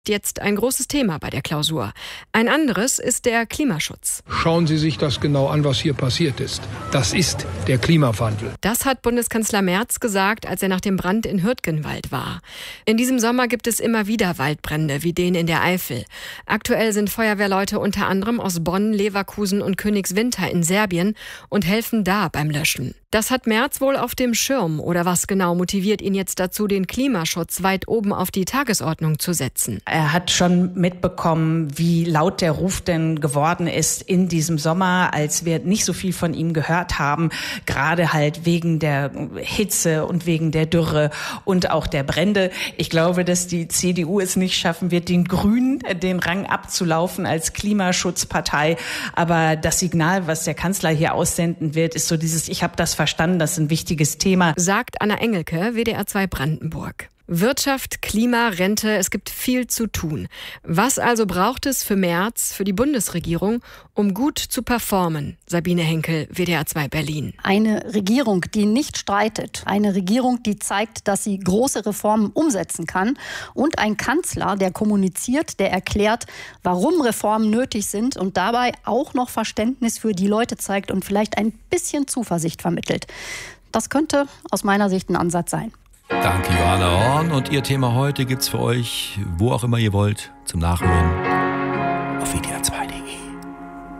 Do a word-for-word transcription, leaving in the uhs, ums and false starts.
Jetzt ein großes Thema bei der Klausur. Ein anderes ist der Klimaschutz. Schauen Sie sich das genau an, was hier passiert ist. Das ist der Klimawandel. Das hat Bundeskanzler Merz gesagt, als er nach dem Brand in Hürtgenwald war. In diesem Sommer gibt es immer wieder Waldbrände, wie den in der Eifel. Aktuell sind Feuerwehrleute unter anderem aus Bonn, Leverkusen und Königswinter in Serbien und helfen da beim Löschen. Das hat Merz wohl auf dem Schirm. Oder was genau motiviert ihn jetzt dazu, den Klimaschutz weit oben auf die Tagesordnung zu setzen? Er hat schon mitbekommen, wie laut der Ruf denn geworden ist in diesem Sommer, als wir nicht so viel von ihm gehört haben, gerade halt wegen der Hitze und wegen der Dürre und auch der Brände. Ich glaube, dass die C D U es nicht schaffen wird, den Grünen den Rang abzulaufen als Klimaschutzpartei. Aber das Signal, was der Kanzler hier aussenden wird, ist so dieses, ich habe das verstanden, das ist ein wichtiges Thema. Sagt Anna Engelke, W D R zwei Brandenburg. Wirtschaft, Klima, Rente, es gibt viel zu tun. Was also braucht es für Merz, für die Bundesregierung, um gut zu performen? Sabine Henkel, W D R zwei Berlin. Eine Regierung, die nicht streitet. Eine Regierung, die zeigt, dass sie große Reformen umsetzen kann. Und ein Kanzler, der kommuniziert, der erklärt, warum Reformen nötig sind und dabei auch noch Verständnis für die Leute zeigt und vielleicht ein bisschen Zuversicht vermittelt. Das könnte aus meiner Sicht ein Ansatz sein. Danke, Johanna Horn. Und Ihr Thema heute gibt's für euch, wo auch immer ihr wollt, zum Nachhören auf W D R zwei.